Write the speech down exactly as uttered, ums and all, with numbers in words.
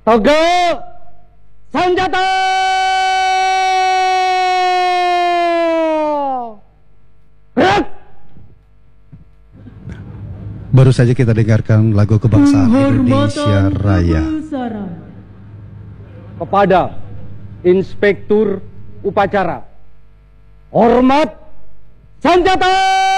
Tegak senjata. Gerak. Baru saja kita dengarkan lagu kebangsaan Indonesia Raya. Kepada Inspektur Upacara, hormat senjata.